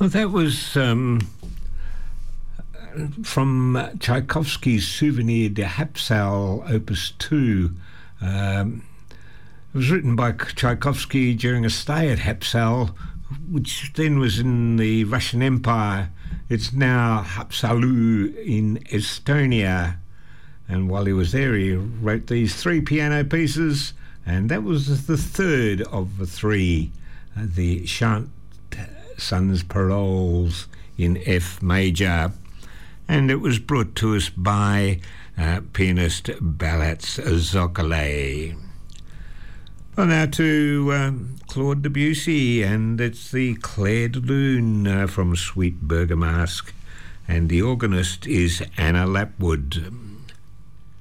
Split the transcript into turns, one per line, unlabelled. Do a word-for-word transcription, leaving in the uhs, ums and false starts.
Well, that was um, from Tchaikovsky's Souvenir de Hapsal, Opus two. Um, it was written by Tchaikovsky during a stay at Hapsal, which then was in the Russian Empire. It's now Haapsalu in Estonia. And while he was there, he wrote these three piano pieces, and that was the third of the three, uh, the Chant Sans Paroles in F major. And it was brought to us by uh, pianist Balats Zokole. Well, now to um, Claude Debussy, and it's the Clair de Lune uh, from Suite Bergamasque, and the organist is Anna Lapwood.